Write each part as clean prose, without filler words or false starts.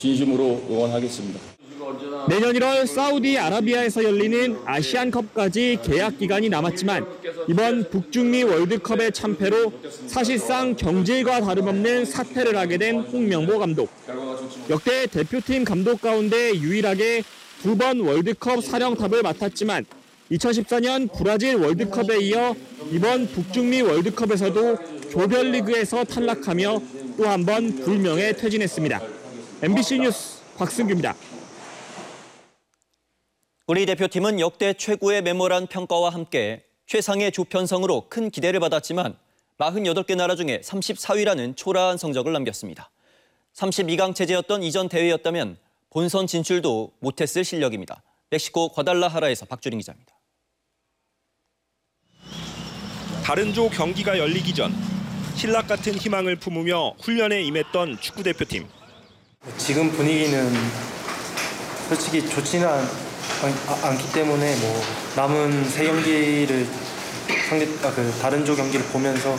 진심으로 응원하겠습니다. 내년 1월 사우디아라비아에서 열리는 아시안컵까지 계약 기간이 남았지만 이번 북중미 월드컵의 참패로 사실상 경질과 다름없는 사퇴를 하게 된 홍명보 감독. 역대 대표팀 감독 가운데 유일하게 2번 월드컵 사령탑을 맡았지만 2014년 브라질 월드컵에 이어 이번 북중미 월드컵에서도 조별리그에서 탈락하며 또 한 번 불명예 퇴진했습니다. MBC 뉴스 곽승규입니다. 우리 대표팀은 역대 최고의 메모란 평가와 함께 최상의 조편성으로 큰 기대를 받았지만 48개 나라 중에 34위라는 초라한 성적을 남겼습니다. 32강 체제였던 이전 대회였다면 본선 진출도 못했을 실력입니다. 멕시코 과달라하라에서 박주린 기자입니다. 다른 조 경기가 열리기 전 신락 같은 희망을 품으며 훈련에 임했던 축구대표팀. 지금 분위기는 솔직히 좋지는 않기 때문에 남은 3경기를 다른 조 경기를 보면서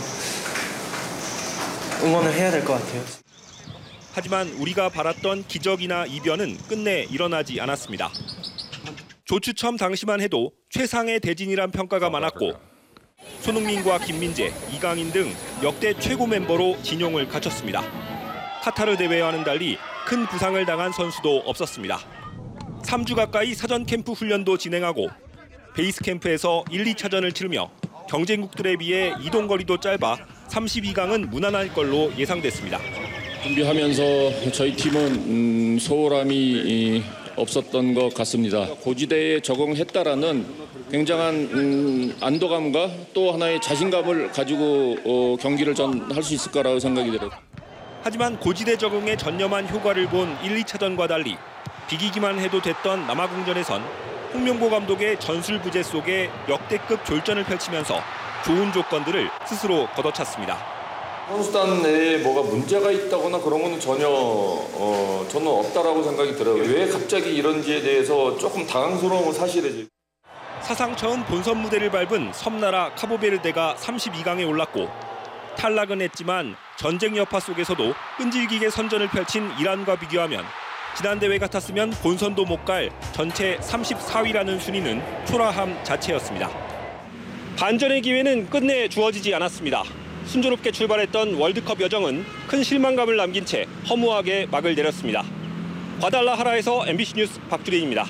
응원을 해야 될 것 같아요. 하지만 우리가 바랐던 기적이나 이변은 끝내 일어나지 않았습니다. 조 추첨 당시만 해도 최상의 대진이란 평가가 많았고 손흥민과 김민재, 이강인 등 역대 최고 멤버로 진용을 갖췄습니다. 카타르 대회와는 달리 큰 부상을 당한 선수도 없었습니다. 3주 가까이 사전 캠프 훈련도 진행하고 베이스 캠프에서 1, 2차전을 치르며 경쟁국들에 비해 이동 거리도 짧아 32강은 무난할 걸로 예상됐습니다. 준비하면서 저희 팀은 소홀함이 없었던 것 같습니다. 고지대에 적응했다라는 굉장한 안도감과 또 하나의 자신감을 가지고 경기를 할 수 있을 거라고 생각이 들어요. 하지만 고지대 적응에 전념한 효과를 본 1, 2차전과 달리 비기기만 해도 됐던 남아공전에선 홍명보 감독의 전술부재 속에 역대급 졸전을 펼치면서 좋은 조건들을 스스로 걷어찼습니다. 선수단 내에 뭐가 문제가 있다거나 그런 거는 전혀 저는 없다라고 생각이 들어요. 왜 갑자기 이런지에 대해서 조금 당황스러운 건 사실이지. 사상 처음 본선 무대를 밟은 섬나라 카보베르데가 32강에 올랐고 탈락은 했지만 전쟁 여파 속에서도 끈질기게 선전을 펼친 이란과 비교하면 지난 대회 같았으면 본선도 못 갈 전체 34위라는 순위는 초라함 자체였습니다. 반전의 기회는 끝내 주어지지 않았습니다. 순조롭게 출발했던 월드컵 여정은 큰 실망감을 남긴 채 허무하게 막을 내렸습니다. 과달라하라에서 MBC 뉴스 박주린입니다.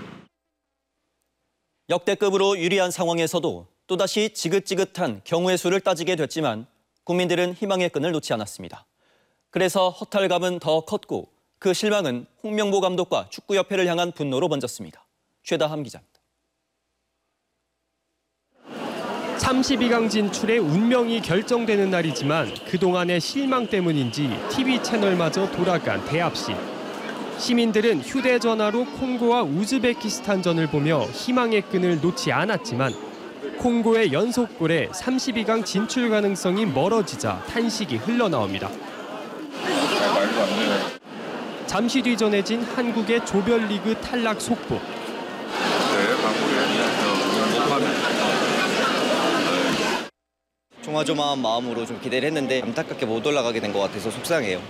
역대급으로 유리한 상황에서도 또다시 지긋지긋한 경우의 수를 따지게 됐지만 국민들은 희망의 끈을 놓지 않았습니다. 그래서 허탈감은 더 컸고 그 실망은 홍명보 감독과 축구협회를 향한 분노로 번졌습니다. 최다함 기자입니다. 32강 진출의 운명이 결정되는 날이지만 그동안의 실망 때문인지 TV 채널마저 돌아간 대합실. 시민들은 휴대전화로 콩고와 우즈베키스탄전을 보며 희망의 끈을 놓지 않았지만 콩고의 연속골에 32강 진출 가능성이 멀어지자 탄식이 흘러나옵니다. 잠시 뒤 전해진 한국의 조별리그 탈락 속보. 조마조마한 마음으로 좀 기대를 했는데 안타깝게 못 올라가게 된 것 같아서 속상해요.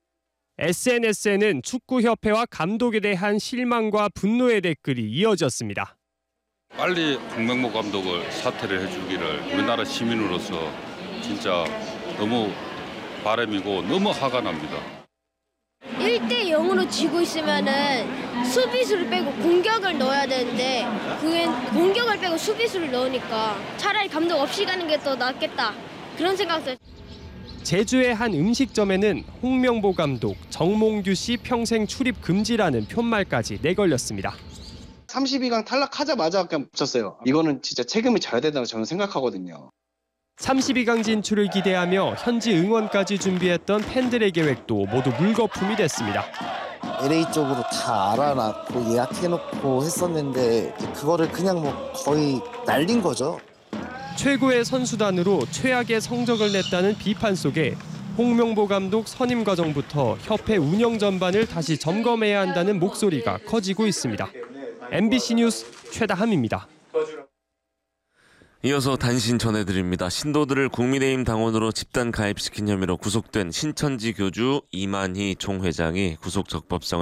SNS에는 축구협회와 감독에 대한 실망과 분노의 댓글이 이어졌습니다. 빨리 홍명보 감독을 사퇴를 해주기를 우리나라 시민으로서 진짜 너무 바람이고 너무 화가 납니다. 1대 0으로 지고 있으면은 수비수를 빼고 공격을 넣어야 되는데 그게 공격을 빼고 수비수를 넣으니까 차라리 감독 없이 가는 게 더 낫겠다. 그런 생각을. 제주의 한 음식점에는 홍명보 감독, 정몽규 씨 평생 출입 금지라는 푯말까지 내걸렸습니다. 32강 탈락하자마자 그냥 붙였어요. 이거는 진짜 책임을 져야 된다고 저는 생각하거든요. 32강 진출을 기대하며 현지 응원까지 준비했던 팬들의 계획도 모두 물거품이 됐습니다. LA 쪽으로 다 알아놨고 예약해놓고 했었는데 그거를 그냥 거의 날린 거죠. 최고의 선수단으로 최악의 성적을 냈다는 비판 속에 홍명보 감독 선임 과정부터 협회 운영 전반을 다시 점검해야 한다는 목소리가 커지고 있습니다. MBC 뉴스 최다함입니다. 이어서 단신 전해드립니다. 신도들을 국민의힘 당원으로 집단 가입시킨 혐의로 구속된 신천지 교주 이만희 총회장이 구속 적법성을